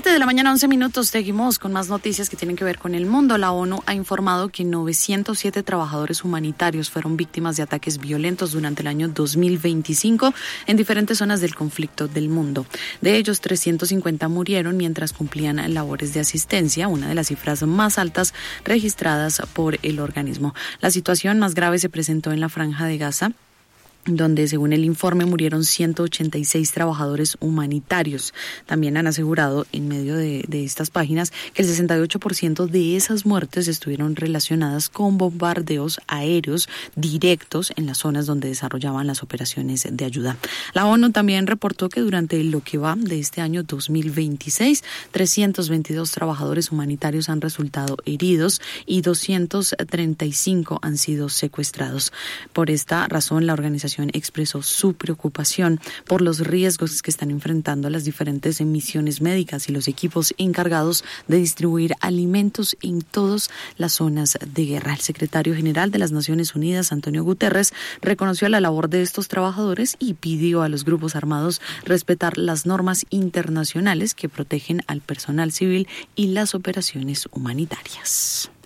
7:11 a.m. Seguimos con más noticias que tienen que ver con el mundo. La ONU ha informado que 907 trabajadores humanitarios fueron víctimas de ataques violentos durante el año 2025 en diferentes zonas del conflicto del mundo. De ellos, 350 murieron mientras cumplían labores de asistencia, una de las cifras más altas registradas por el organismo. La situación más grave se presentó en la Franja de Gaza, donde según el informe murieron 186 trabajadores humanitarios. También han asegurado en medio de estas páginas que el 68% de esas muertes estuvieron relacionadas con bombardeos aéreos directos en las zonas donde desarrollaban las operaciones de ayuda. La ONU también reportó que durante lo que va de este año 2026, 322 trabajadores humanitarios han resultado heridos y 235 han sido secuestrados. Por esta razón, la organización expresó su preocupación por los riesgos que están enfrentando las diferentes misiones médicas y los equipos encargados de distribuir alimentos en todas las zonas de guerra. El secretario general de las Naciones Unidas, Antonio Guterres, reconoció la labor de estos trabajadores y pidió a los grupos armados respetar las normas internacionales que protegen al personal civil y las operaciones humanitarias.